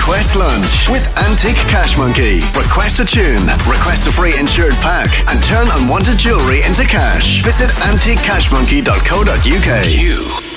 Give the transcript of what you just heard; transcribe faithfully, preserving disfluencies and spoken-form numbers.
Request lunch with Antique Cash Monkey. Request a tune, request a free insured pack, and turn unwanted jewellery into cash. Visit antique cash monkey dot co dot uk. Q.